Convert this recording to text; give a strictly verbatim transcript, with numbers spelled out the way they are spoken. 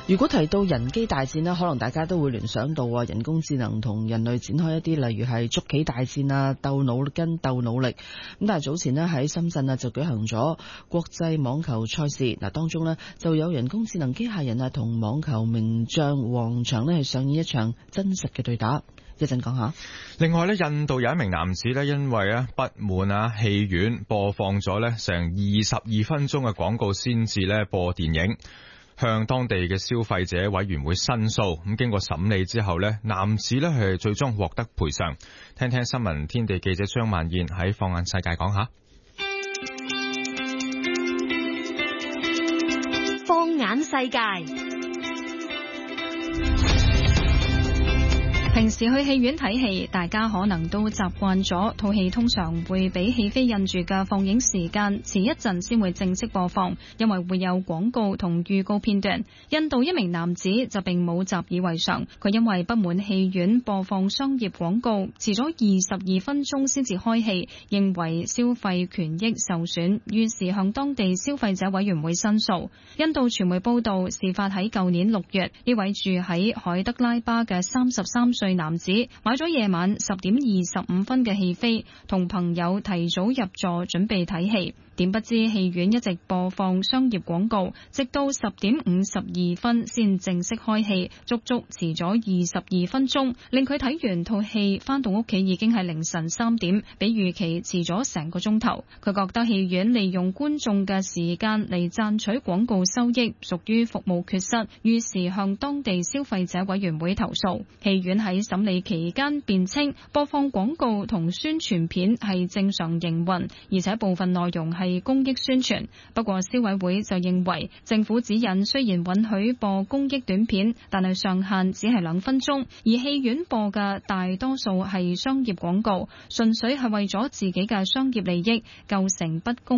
如果提到人機大戰呢，可能大家都會聯想到啊，人工智能同人類展開一啲例如係捉棋大戰啊、鬥腦筋、鬥腦力。咁但係早前呢，喺深圳啊就舉行咗國際網球賽事，嗱當中呢，就有人工智能機械人啊同網球名將王翔呢係上演一場真實嘅對打。一陣講下。 另外咧，印度有一名男子咧，因為咧不滿啊戲院播放咗咧成二十二分鐘嘅廣告先至咧播電影，向當地嘅消費者委員會申訴。咁經過審理之後咧，男子咧係最終獲得賠償。聽聽新聞天地記者張萬燕喺放眼世界講下。 放眼世界。平時去戲院睇戲，大家可能都習慣咗套戲通常會俾戲飛印住嘅放映時間遲一陣先會正式播放，因為會有廣告同預告片段。印度一名男子就並冇習以為常，佢因為不滿戲院播放商業廣告遲咗二十二分鐘先至開戲，認為消費權益受損，於是向當地消費者委員會申訴。印度傳媒報道，事發喺舊年六月，呢位住喺海德拉巴嘅三十三歲男子買咗夜晚十點二十五分嘅戲飛，同朋友提早入座準備睇戲。點不知戲院一直播放商業廣告，直到十點五十二分先正式開戲，足足遲咗二十二分鐘，令佢睇完套戲返到屋企已經係凌晨三點，比預期遲咗成個鐘頭。佢覺得戲院利用觀眾嘅時間嚟賺取廣告收益，屬於服務缺失，於是向當地消費者委員會投訴。戲院喺審理期間辯稱，播放廣告同宣傳片係正常營運，而且部分內容係係公益宣傳。不過消委會就認為，政府指引雖然允許播公益短片，但係上限只係兩分鐘，而戲院播嘅大多數係商業廣告，純粹係為咗自己嘅商業利益，構成不公